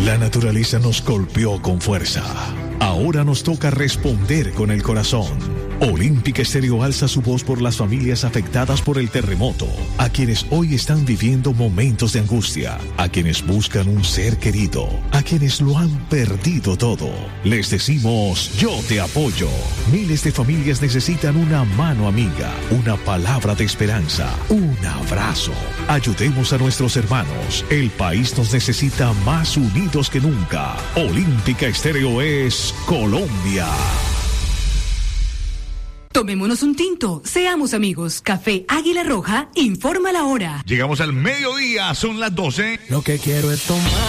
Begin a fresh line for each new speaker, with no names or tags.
La naturaleza nos golpeó con fuerza. Ahora nos toca responder con el corazón. Olímpica Estéreo alza su voz por las familias afectadas por el terremoto, a quienes hoy están viviendo momentos de angustia, a quienes buscan un ser querido, a quienes lo han perdido todo. Les decimos, yo te apoyo. Miles de familias necesitan una mano amiga, una palabra de esperanza, un abrazo. Ayudemos a nuestros hermanos. El país nos necesita más unidos que nunca. Olímpica Estéreo es Colombia.
Tomémonos un tinto, seamos amigos. Café Águila Roja, informa la hora.
Llegamos al mediodía, son las 12.
Lo que quiero es tomar